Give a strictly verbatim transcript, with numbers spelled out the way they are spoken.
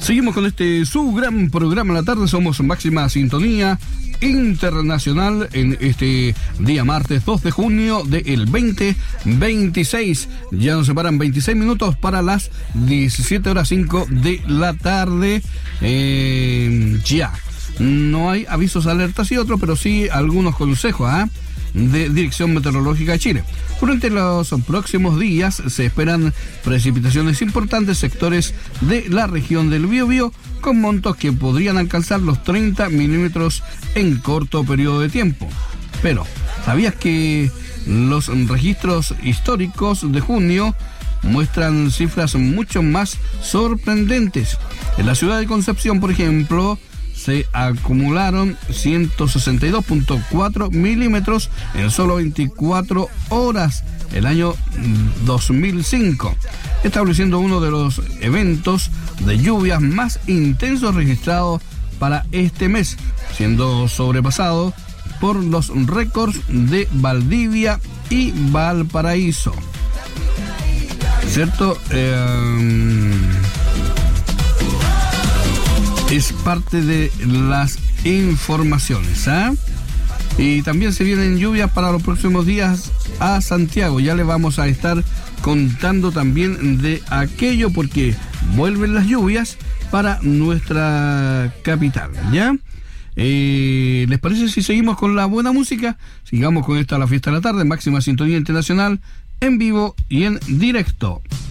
Seguimos con este su gran programa en la tarde. Somos Máxima Sintonía Internacional en este día martes dos de junio del veinte veintiséis. Ya nos separan veintiséis minutos para las diecisiete horas cinco de la tarde. Eh, ya. No hay avisos, alertas y otros, pero sí algunos consejos ¿eh? de Dirección Meteorológica de Chile. Durante los próximos días se esperan precipitaciones importantes en sectores de la región del Biobío, con montos que podrían alcanzar los treinta milímetros en corto periodo de tiempo. Pero, ¿sabías que los registros históricos de junio muestran cifras mucho más sorprendentes? En la ciudad de Concepción, por ejemplo, se acumularon ciento sesenta y dos punto cuatro milímetros en solo veinticuatro horas el año dos mil cinco, estableciendo uno de los eventos de lluvias más intensos registrados para este mes, siendo sobrepasado por los récords de Valdivia y Valparaíso. ¿Cierto? Eh... Es parte de las informaciones, ¿ah? ¿eh? Y también se vienen lluvias para los próximos días a Santiago. Ya le vamos a estar contando también de aquello porque vuelven las lluvias para nuestra capital, ¿ya? Eh, ¿Les parece si seguimos con la buena música? Sigamos con esta La Fiesta de la Tarde, Máxima Sintonía Internacional, en vivo y en directo.